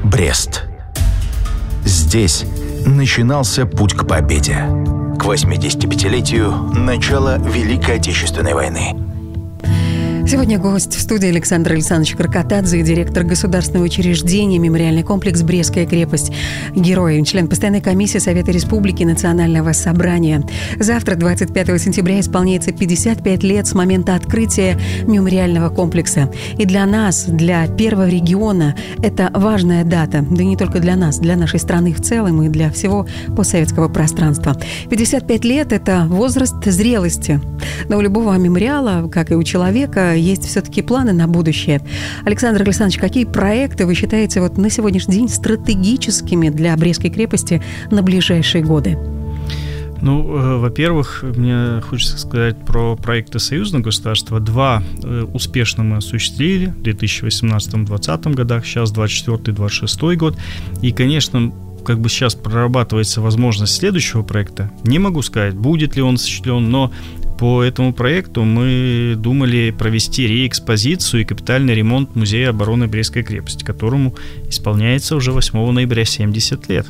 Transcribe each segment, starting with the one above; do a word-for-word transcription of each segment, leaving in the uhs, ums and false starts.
Брест. Здесь начинался путь к победе. К восьмидесятипятилетию начала Великой Отечественной войны. Сегодня гость в студии Александр Александрович Каркатадзе, директор государственного учреждения «Мемориальный комплекс «Брестская крепость». Герой, член постоянной комиссии Совета Республики Национального собрания. Завтра, двадцать пятого сентября, исполняется пятьдесят пять лет с момента открытия мемориального комплекса. И для нас, для первого региона, это важная дата. Да и не только для нас, для нашей страны в целом и для всего постсоветского пространства. пятьдесят пять лет – это возраст зрелости. Но у любого мемориала, как и у человека, есть все-таки планы на будущее. Александр Александрович, какие проекты вы считаете вот на сегодняшний день стратегическими для Брестской крепости на ближайшие годы? Ну, э, во-первых, мне хочется сказать про проекты союзного государства. Два э, успешно мы осуществили в две тысячи восемнадцатом — две тысячи двадцатом годах, сейчас двадцать четвёртый — двадцать шестой год. И, конечно, как бы сейчас прорабатывается возможность следующего проекта. Не могу сказать, будет ли он осуществлен, но по этому проекту мы думали провести реэкспозицию и капитальный ремонт Музея обороны Брестской крепости, которому исполняется уже восьмого ноября семьдесят лет.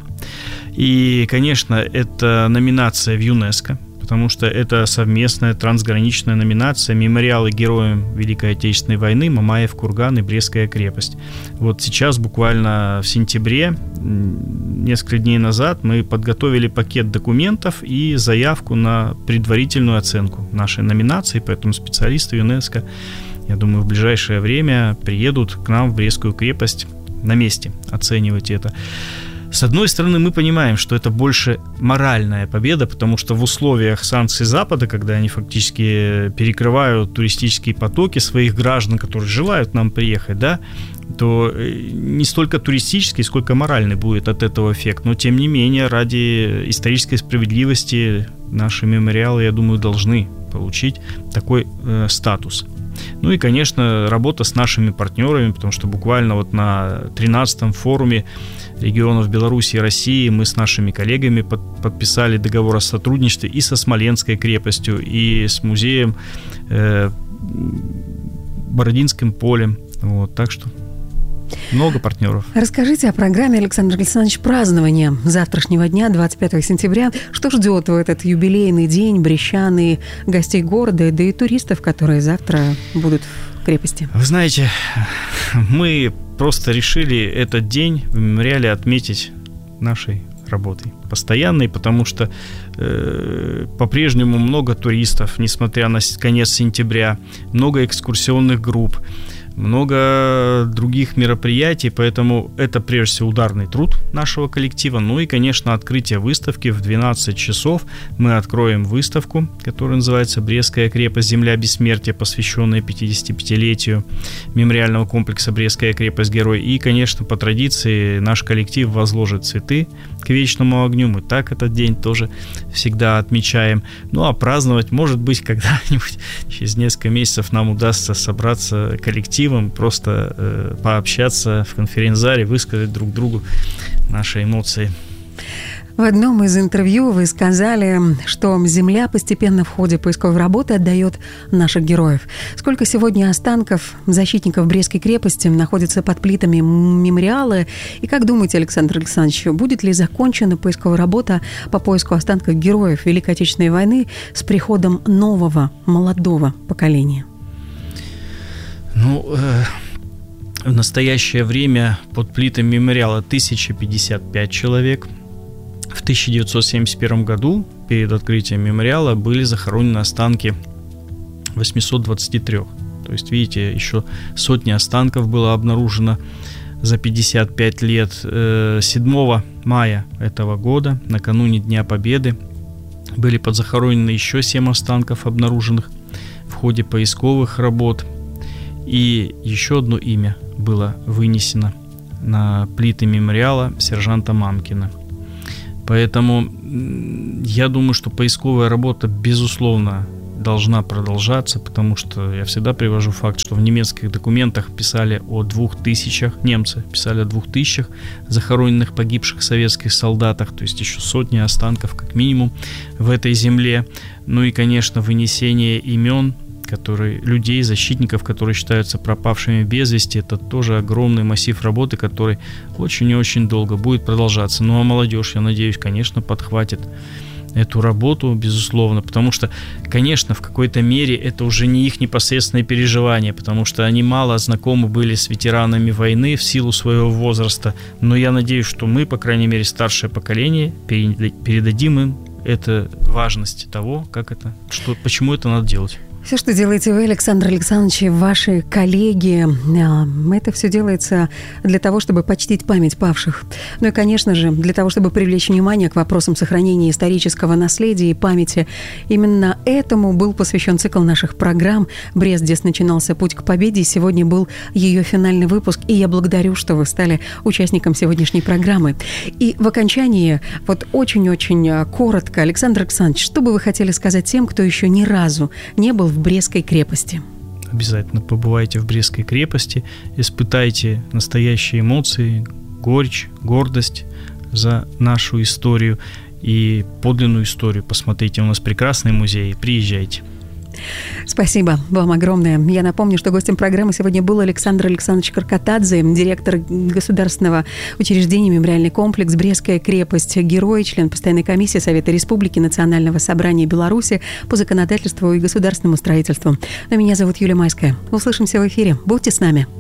И, конечно, это номинация в ЮНЕСКО, потому что это совместная трансграничная номинация «Мемориалы героям Великой Отечественной войны, Мамаев курган и Брестская крепость». Вот сейчас, буквально в сентябре, несколько дней назад, мы подготовили пакет документов и заявку на предварительную оценку нашей номинации, поэтому специалисты ЮНЕСКО, я думаю, в ближайшее время приедут к нам в Брестскую крепость на месте оценивать это. С одной стороны, мы понимаем, что это больше моральная победа, потому что в условиях санкций Запада, когда они фактически перекрывают туристические потоки своих граждан, которые желают нам приехать, да, то не столько туристический, сколько моральный будет от этого эффект. Но, тем не менее, ради исторической справедливости наши мемориалы, я думаю, должны получить такой э, статус. Ну и, конечно, работа с нашими партнерами, потому что буквально вот на тринадцатом форуме регионов Беларуси и России мы с нашими коллегами под, подписали договор о сотрудничестве и со Смоленской крепостью, и с музеем э, Бородинским полем. Вот, так что много партнеров. Расскажите о программе, Александр Александрович, празднования завтрашнего дня, двадцать пятого сентября. Что ждет в этот юбилейный день брестчан и гостей города, да и туристов, которые завтра будут в крепости? Вы знаете, мы просто решили этот день в мемориале отметить нашей работой постоянной, потому что э, по-прежнему много туристов, несмотря на конец сентября, много экскурсионных групп, много других мероприятий, поэтому это прежде всего ударный труд нашего коллектива. Ну и, конечно, открытие выставки в двенадцать часов. Мы откроем выставку, которая называется «Брестская крепость. Земля бессмертия», посвященная пятидесятипятилетию мемориального комплекса «Брестская крепость. Герой». И, конечно, по традиции наш коллектив возложит цветы к вечному огню. Мы так этот день тоже всегда отмечаем. Ну а праздновать, может быть, когда-нибудь через несколько месяцев нам удастся собраться коллективом, просто э, пообщаться в конференц-зале, высказать друг другу наши эмоции. В одном из интервью вы сказали, что земля постепенно в ходе поисковой работы отдает наших героев. Сколько сегодня останков защитников Брестской крепости находится под плитами мемориала? И как думаете, Александр Александрович, будет ли закончена поисковая работа по поиску останков героев Великой Отечественной войны с приходом нового, молодого поколения? Ну, э, в настоящее время под плитами мемориала тысяча пятьдесят пять человек. В тысяча девятьсот семьдесят первом году, перед открытием мемориала, были захоронены останки восемьсот двадцать три. То есть, видите, еще сотни останков было обнаружено за пятьдесят пять лет. седьмого мая этого года, накануне Дня Победы, были подзахоронены еще семь останков, обнаруженных в ходе поисковых работ. И еще одно имя было вынесено на плиты мемориала — сержанта Мамкина. Поэтому я думаю, что поисковая работа, безусловно, должна продолжаться, потому что я всегда привожу факт, что в немецких документах писали о двух тысячах, немцы писали о двух тысячах захороненных погибших советских солдатах, то есть еще сотни останков как минимум в этой земле. Ну и, конечно, вынесение имен которые, людей, защитников, которые считаются пропавшими без вести. Это тоже огромный массив работы, который очень и очень долго будет продолжаться. Ну а молодежь, я надеюсь, конечно, подхватит эту работу, безусловно, потому что, конечно, в какой-то мере это уже не их непосредственные переживания, потому что они мало знакомы были с ветеранами войны в силу своего возраста, но я надеюсь, что мы, по крайней мере, старшее поколение, передадим им эту важность того, как это, что, почему это надо делать. Все, что делаете вы, Александр Александрович, ваши коллеги, это все делается для того, чтобы почтить память павших. Ну и, конечно же, для того, чтобы привлечь внимание к вопросам сохранения исторического наследия и памяти. Именно этому был посвящен цикл наших программ «Брест», здесь начинался путь к победе, и сегодня был ее финальный выпуск. И я благодарю, что вы стали участником сегодняшней программы. И в окончании, вот очень-очень коротко, Александр Александрович, что бы вы хотели сказать тем, кто еще ни разу не был в Брестской крепости? Обязательно побывайте в Брестской крепости, испытайте настоящие эмоции, горечь, гордость за нашу историю и подлинную историю. Посмотрите, у нас прекрасный музей, приезжайте. Спасибо вам огромное. Я напомню, что гостем программы сегодня был Александр Александрович Каркатадзе, директор государственного учреждения «Мемориальный комплекс Брестская крепость», герой, член постоянной комиссии Совета Республики Национального собрания Беларуси по законодательству и государственному строительству. Но меня зовут Юлия Майская. Услышимся в эфире. Будьте с нами.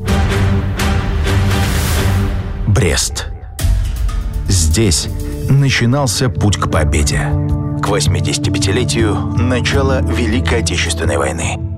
Брест. Здесь начинался путь к победе. К восьмидесятипятилетию начала Великой Отечественной войны.